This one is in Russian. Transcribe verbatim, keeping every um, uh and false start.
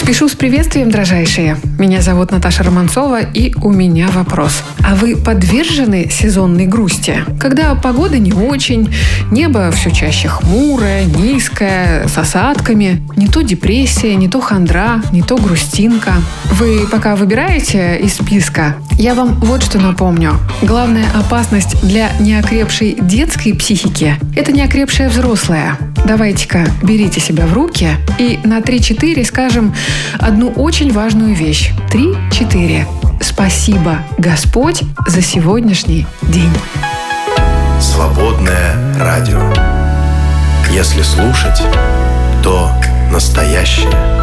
Спешу с приветствием, дрожайшие. Меня зовут Наташа Романцова, и у меня вопрос. А вы подвержены сезонной грусти? Когда погода не очень, небо все чаще хмурое, низкое, с осадками, не то депрессия, не то хандра, не то грустинка. Вы пока выбираете из списка, я вам вот что напомню. Главная опасность для неокрепшей детской психики – это неокрепшая взрослая. Давайте-ка берите себя в руки и на три-четыре скажем одну очень важную вещь. Три-четыре. Спасибо, Господь, за сегодняшний день. Свободное радио. Если слушать, то настоящее.